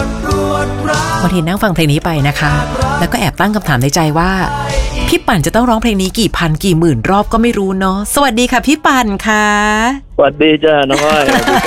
บางทีนั่งฟังเพลงนี้ไปนะคะแล้วก็แอบตั้งคำถามในใจว่าพี่ปั่นจะต้องร้องเพลงนี้กี่พันกี่หมื่นรอบก็ไม่รู้เนาะสวัสดีค่ะพี่ปั่นค่ะสวัสดีจ้าน้องอ้อย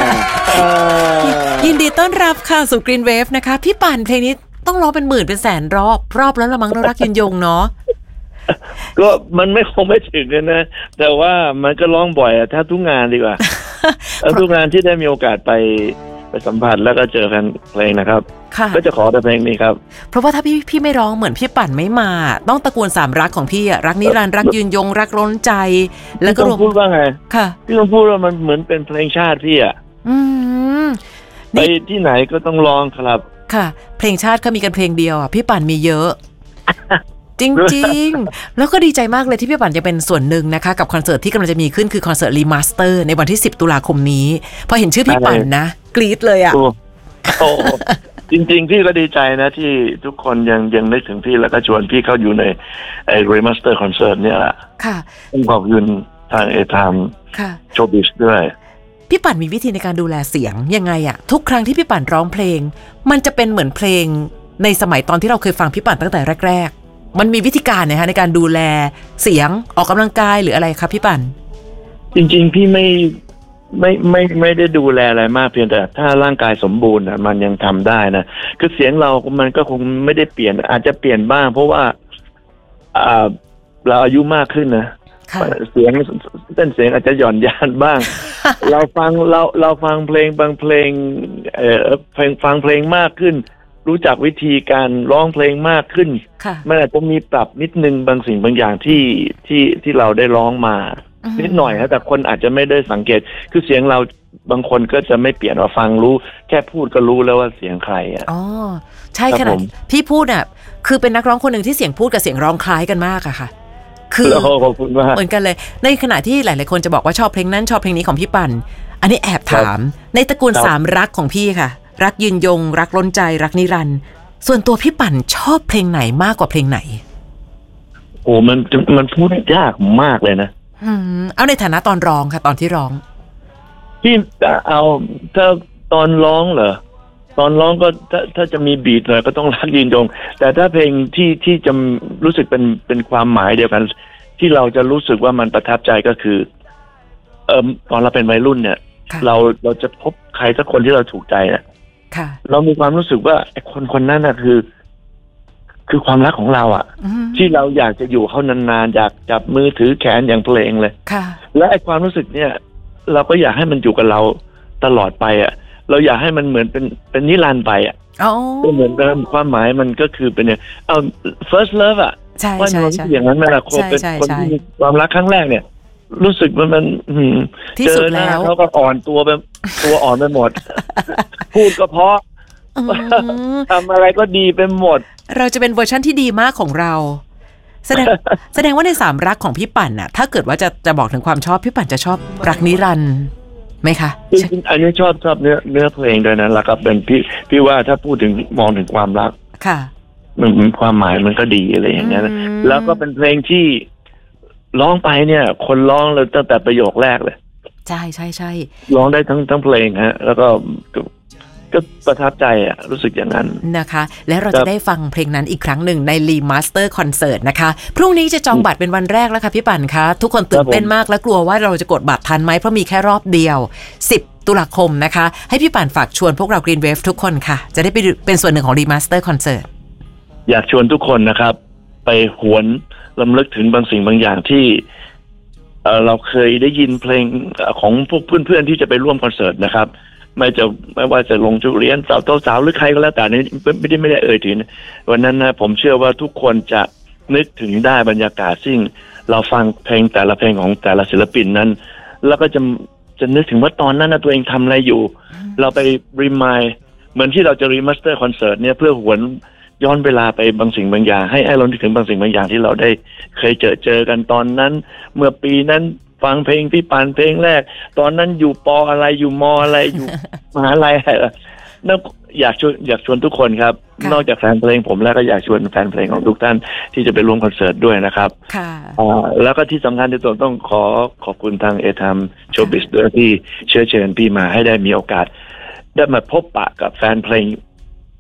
ยินดีต้อนรับค่ะสู่ Green Wave นะคะพี่ปั่นเพลงนี้ต้องร้องเป็นหมื่นเป็นแสนรอบแล้วละมั้งรักยืนยงเนาะก็มันคงไม่ถึงนะแต่ว่ามันก็ร้องบ่อยแทบทุกงานดีกว่า ทุกงานที่ได้มีโอกาสไปสัมผัสแล้วก็เจอแฟนเพลงนะครับก็จะขอแต่เพลงนี้ครับเพราะว่าถ้าพี่ไม่ร้องเหมือนพี่ปั่นไม่มาต้องตระกูล3รักของพี่อะรักนิรันดร์รักยืนยงรักล้นใจแล้วก็รวมพูดว่าไงค่ะพี่ต้องพูดว่ามันเหมือนเป็นเพลงชาติพี่อะไปที่ไหนก็ต้องร้องครับค่ะเพลงชาติก็มีกันเพลงเดียวอะพี่ปั่นมีเยอะจริงๆแล้วก็ดีใจมากเลยที่พี่ปั่นจะเป็นส่วนหนึ่งนะคะกับคอนเสิร์ตที่กำลังจะมีขึ้นคือคอนเสิร์ตรีมาสเตอร์ในวันที่10 ตุลาคมนี้พอเห็นชื่อพี่ปั่นนะกรี๊ดเลยอ่ะจริงๆพี่ก็ดีใจนะที่ทุกคนยังนึกถึงพี่แล้วก็ชวนพี่เข้าอยู่ในไอ้รีมาสเตอร์คอนเสิร์ตเนี่ยแหละค่ะต้องขอบคุณทางค่ะโชว์บิชด้วยพี่ปั่นมีวิธีในการดูแลเสียงยังไงอะทุกครั้งที่พี่ปั่นร้องเพลงมันจะเป็นเหมือนเพลงในสมัยตอนที่เราเคยฟังพี่ปั่นตั้งแต่แรกๆมันมีวิธีการนะคะในการดูแลเสียงออกกำลังกายหรืออะไรครับพี่ปั่นจริงๆพี่ไม่ได้ดูแลอะไรมากเพียงแต่ถ้าร่างกายสมบูรณ์มันยังทำได้นะคือเสียงเรามันก็คงไม่ได้เปลี่ยนอาจจะเปลี่ยนบ้างเพราะว่าเราอายุมากขึ้นนะเสียงเส้นเสียงอาจจะหย่อนยานบ้าง เราฟังเพลงบางเพลงฟังเพลงมากขึ้นรู้จักวิธีการร้องเพลงมากขึ้นมันอาจจะมีปรับนิดนึงบางสิ่งบางอย่างที่เราได้ร้องมานิดหน่อยนะแต่คนอาจจะไม่ได้สังเกตคือเสียงเราบางคนก็จะไม่เปลี่ยนว่าฟังรู้แค่พูดก็รู้แล้วว่าเสียงใครอ่ะอ๋อใช่ขนาดพี่พูดอ่ะคือเป็นนักร้องคนหนึ่งที่เสียงพูดกับเสียงร้องคล้ายกันมากอะค่ะคือเหมือนกันเลยในขณะที่หลายๆคนจะบอกว่าชอบเพลงนั้นชอบเพลงนี้ของพี่ปั่นอันนี้แอบถามในตระกูล3รักของพี่ค่ะรักยืนยงรักล้นใจรักนิรันดร์ส่วนตัวพี่ปั่นชอบเพลงไหนมากกว่าเพลงไหนโอ้มันพูดยากมากเลยนะเอาในฐานะตอนร้องค่ะตอนที่ร้องพี่เอาถ้าตอนร้องเหรอตอนร้องก็ถ้าจะมีบีทหน่อยก็ต้องรักยืนยงแต่ถ้าเพลงที่จะรู้สึกเป็นความหมายเดียวกันที่เราจะรู้สึกว่ามันประทับใจก็คือตอนเราเป็นวัยรุ่นเนี่ยเราจะพบใครสักคนที่เราถูกใจเนี่ยเรามีความรู้สึกว่าไอ้คนนั้นน่ะคือความรักของเราอ่ะที่เราอยากจะอยู่เขานานๆอยากจับมือถือแขนอย่างเพลงเลยและไอ้ความรู้สึกเนี่ยเราก็อยากให้มันอยู่กับเราตลอดไปอ่ะเราอยากให้มันเหมือนเป็นนิรันดร์ไปอ่ะก็เหมือนกันความหมายมันก็คือเป็นเนี่ยfirst love อ่ะว่าอย่างนั้นนะคนเป็นคนที่มีความรักครั้งแรกเนี่ยรู้สึกมันเจอหน้าเขาก็อ่อนตัวอ่อนไปหมดพูดก็เพราะทำอะไรก็ดีไปหมดเราจะเป็นเวอร์ชั่นที่ดีมากของเราแสดงว่าใน3รักของพี่ปั่นน่ะถ้าเกิดว่าจะบอกถึงความชอบพี่ปั่นจะชอบรักนิรันดร์ไหมคะอันนี้ชอบเนื้อเพลงด้วยนะแล้วก็เป็นพี่ว่าถ้าพูดถึงมองถึงความรักค่ะมันความหมายมันก็ดีอะไรอย่างเงี้ยแล้วก็เป็นเพลงที่ร้องไปเนี่ยคนร้องเลยตั้งแต่ประโยคแรกเลยใช่ใช่ใช่ร้องได้ทั้งเพลงฮะแล้วก็ประทับใจอ่ะรู้สึกอย่างนั้นนะคะและเราจะได้ฟังเพลงนั้นอีกครั้งหนึ่งในรีมาสเตอร์คอนเสิร์ตนะคะพรุ่งนี้จะจองบัตรเป็นวันแรกแล้วค่ะพี่ปั่นคะทุกคนตื่นเต้นมากและกลัวว่าเราจะกดบัตรทันไหมเพราะมีแค่รอบเดียว10 ตุลาคมนะคะให้พี่ปั่นฝากชวนพวกเรา Green Wave ทุกคนค่ะจะได้ไปเป็นส่วนหนึ่งของรีมาสเตอร์คอนเสิร์ตอยากชวนทุกคนนะครับไปหวนรำลึกถึงบางสิ่งบางอย่างที่เราเคยได้ยินเพลงของพวกเพื่อนๆที่จะไปร่วมคอนเสิร์ตนะครับไม่ว่าจะลงจุเรียนสาวหรือใครก็แล้วแต่นี้ไม่ได้เอ่ยถึงวันนั้นนะผมเชื่อว่าทุกคนจะนึกถึงได้บรรยากาศซึ่งเราฟังเพลงแต่ละเพลงของแต่ละศิลปินนั้นแล้วก็จะนึกถึงว่าตอนนั้นนะตัวเองทำอะไรอยู่เราไปรีมายเหมือนที่เราจะรีมาสเตอร์คอนเสิร์ตเนี่ยเพื่อหวนย้อนเวลาไปบางสิ่งบางอย่างให้เรานึกถึงบางสิ่งบางอย่างที่เราได้เคยเจอกันตอนนั้นเมื่อปีนั้นฟังเพลงพี่ปั่นเพลงแรกตอนนั้นอยู่ป.อะไรอยู่ม.อะไรอยู่ มหาลัยอะไรนั่นอยากชวนทุกคนครับนอกจากแฟนเพลงผมแล้วก็อยากชวนแฟนเพลงของทุกท่านที่จะไปร่วมคอนเสิร์ตด้วยนะครับแล้วก็ที่สำคัญที่สุดต้องขอบคุณทางโชว์บิสด้วยที่เชิญพี่มาให้ได้มีโอกาสได้มาพบปะกับแฟนเพลง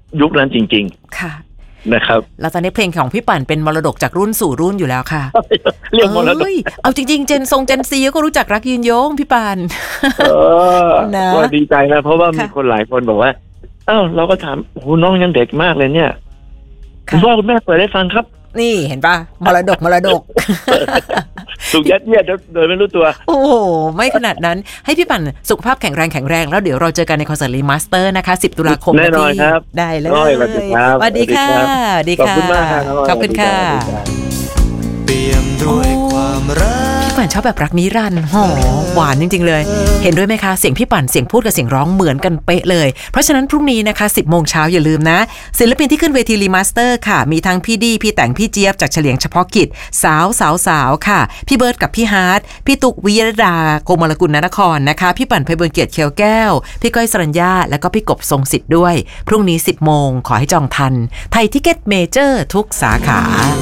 ยุคนั้นจริงๆค่ะนะครับแล้วตอนนี้เพลงของพี่ปั่นเป็นมรดกจากรุ่นสู่รุ่นอยู่แล้วค่ะเรียกมรดกเอาจริงๆเจนซีก็รู้จักรักยืนยงพี่ปั่นนะก็ดีใจนะเพราะว่ามีคนหลายคนบอกว่าอ้าวเราก็ถามโอ้โหน้องยังเด็กมากเลยเนี่ยคุณพ่อคุณแม่เปิดให้ฟังครับนี่เห็นป่ะมรดกถูกยัดเยียดโดยไม่รู้ตัวโอ้โหไม่ขนาดนั้นให้พี่ปั่นสุขภาพแข็งแรงแล้วเดี๋ยวเราเจอกันในคอนเสิร์ตรีมาสเตอร์นะคะ10 ตุลาคมแน่นอนครับได้เลยสวัสดีค่ะขอบคุณมากครับขอบคุณค่ะเปี่ยมด้วยความรักพี่ปั่นชอบแบบรักนิรันดร์หวานจริงๆเลยเห็นด้วยไหมคะเสียงพี่ปั่นเสียงพูดกับเสียงร้องเหมือนกันเป๊ะเลยเพราะฉะนั้นพรุ่งนี้นะคะ 10 โมงเช้าอย่าลืมนะศิลปินที่ขึ้นเวทีรีมาสเตอร์ค่ะมีทั้งพี่ดีพี่แต่งพี่เจี๊ยบจากเฉลียงเฉพาะกิจสาวค่ะพี่เบิร์ดกับพี่ฮาร์ดพี่ตุกวิยดาโกมลกุลนครนะคะพี่ปั่นไพบุญเกียรติเขียวแก้วพี่ก้อยสรัญญาแล้วก็พี่กบทรงสิทธิ์ด้วยพรุ่งนี้ 10 โมงขอให้จองทันไทยทิเก็ตเมเจอร์ทุกสาขา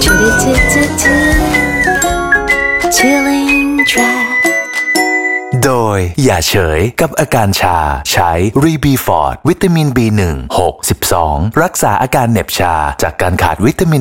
Chilling track โดยอย่าเฉยกับอาการชาใช้รีบีฟอร์ดวิตามิน B1 6 12รักษาอาการเหน็บชาจากการขาดวิตามิน